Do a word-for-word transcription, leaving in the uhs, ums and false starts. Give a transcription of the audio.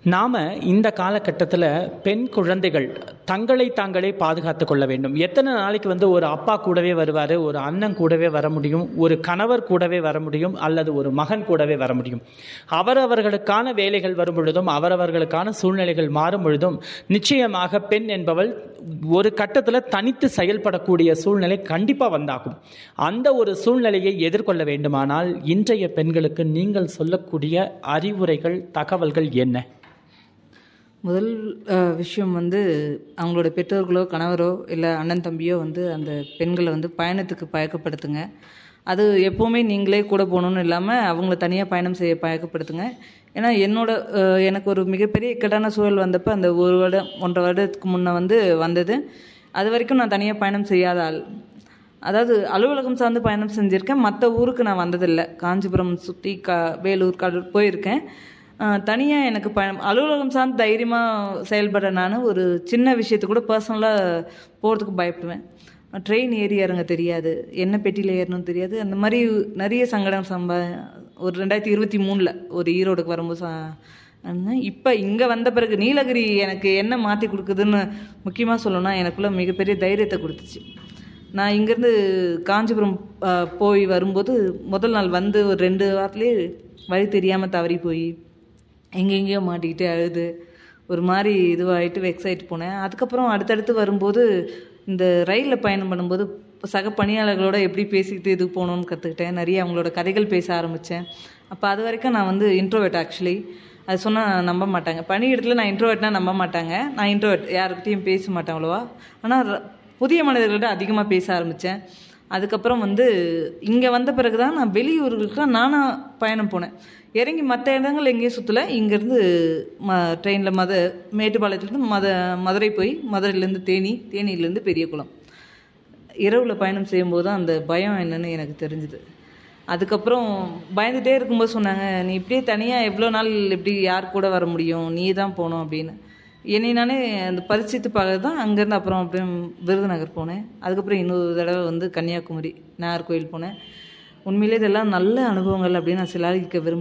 நாம இந்த காலகட்டத்தில் பெண் குழந்தைகள் தங்களை தாங்களே பாதுகாத்து கொள்ள வேண்டும். எத்தனை நாளைக்கு வந்து ஒரு அப்பா கூடவே வருவார், ஒரு அண்ணன் கூடவே வர முடியும், ஒரு கணவர் கூடவே வர முடியும், அல்லது ஒரு மகன் கூடவே வர முடியும். அவரவர்களுக்கான வேலைகள் வரும் பொழுதும் அவரவர்களுக்கான சூழ்நிலைகள் மாறும் பொழுதும் நிச்சயமாக பெண் என்பவள் ஒரு கட்டத்தில் தனித்து செயல்படக்கூடிய சூழ்நிலை கண்டிப்பாக வந்தாகும். அந்த ஒரு சூழ்நிலையை எதிர்கொள்ள வேண்டுமானால் இன்றைய பெண்களுக்கு நீங்கள் சொல்லக்கூடிய அறிவுரைகள், தகவல்கள் என்ன? முதல் விஷயம் வந்து அவங்களோட பெற்றோர்களோ கணவரோ இல்லை அண்ணன் தம்பியோ வந்து அந்த பெண்களை வந்து பயணத்துக்கு பயக்கப்படுத்துங்க. அது எப்போவுமே நீங்களே கூட போகணுன்னு இல்லாமல் அவங்கள தனியாக பயணம் செய்ய பயக்கப்படுத்துங்க. ஏன்னா என்னோட எனக்கு ஒரு மிகப்பெரிய இக்கட்டான சூழல் வந்தப்போ அந்த ஒரு வருடம் ஒன்றரை வருடத்துக்கு முன்னே வந்து வந்தது. அது வரைக்கும் நான் தனியாக பயணம் செய்யாத ஆள். அதாவது அலுவலகம் சார்ந்து பயணம் செஞ்சுருக்கேன், மற்ற ஊருக்கு நான் வந்ததில்லை. காஞ்சிபுரம் சுற்றி கா வேலூர் கடலூர் போயிருக்கேன். தனியாக எனக்கு பயணம் அலுவலகம் சார்ந்து தைரியமாக செயல்பட நான் ஒரு சின்ன விஷயத்து கூட பர்சனலாக போகிறதுக்கு பயப்படுவேன். ட்ரெயின் ஏறி இறங்க தெரியாது, என்ன பெட்டியில் ஏறணும்னு தெரியாது. அந்த மாதிரி நிறைய சங்கடம் சம்ப ஒரு ரெண்டாயிரத்தி இருபத்தி மூணில் ஒரு ஈரோடுக்கு வரும்போது ச இப்போ இங்கே வந்த பிறகு நீலகிரி எனக்கு என்ன மாற்றி கொடுக்குதுன்னு முக்கியமாக சொல்லணும்னா எனக்குள்ளே மிகப்பெரிய தைரியத்தை கொடுத்துச்சு. நான் இங்கேருந்து காஞ்சிபுரம் போய் வரும்போது முதல் நாள் வந்து ஒரு ரெண்டு வாரத்துலேயே வழி தெரியாமல் தவறி போய் எங்கெங்கேயோ மாட்டிக்கிட்டு அழுது ஒரு மாதிரி இதுவாகிட்டு வெக்ஸ் ஆகிட்டு போனேன். அதுக்கப்புறம் அடுத்தடுத்து வரும்போது இந்த ரயிலில் பயணம் பண்ணும்போது சக பணியாளர்களோட எப்படி பேசிக்கிட்டு இது போகணுன்னு கற்றுக்கிட்டேன். நிறைய அவங்களோட கதைகள் பேச ஆரம்பித்தேன். அப்போ அது வரைக்கும் நான் வந்து இன்ட்ரோவெர்ட். ஆக்சுவலி அது சொன்னால் நம்ப மாட்டாங்க. பணி இடத்துல நான் இன்ட்ரோவெர்ட்னா நம்ப மாட்டாங்க. நான் இன்ட்ரோவெர்ட், யாருக்கிட்டையும் பேச மாட்டேன் அவ்வளோவா. ஆனால் புதிய மனிதர்கள்ட்ட அதிகமாக பேச ஆரம்பித்தேன். அதுக்கப்புறம் வந்து இங்கே வந்த பிறகு தான் நான் வெளியூர்களுக்கு நானாக பயணம் போனேன். இறங்கி மற்ற இடங்கள் எங்கேயும் சுற்றலை. இங்கேருந்து ம ட்ரெயினில் மத மேட்டுப்பாளையத்துலேருந்து மத மதுரை போய் மதுரையிலேருந்து தேனி, தேனியிலேருந்து பெரியகுளம் இரவில் பயணம் செய்யும்போது தான் அந்த பயம் என்னன்னு எனக்கு தெரிஞ்சுது. அதுக்கப்புறம் பயந்துகிட்டே இருக்கும்போது சொன்னாங்க, நீ இப்படியே தனியாக எவ்வளோ நாள் எப்படி யார் கூட வர முடியும், நீ தான் போகணும் அப்படின்னு. என்னை நானே அந்த பரிசித்து பார்க்க தான் அங்கேருந்து அப்புறம் அப்படியே விருதுநகர் போனேன். அதுக்கப்புறம் இன்னொரு தடவை வந்து கன்னியாகுமரி நாகர்கோவில் போனேன். உண்மையிலே இதெல்லாம் நல்ல அனுபவங்கள் அப்படின்னு நான் சிலாகிக்க விரும்புகிறேன்.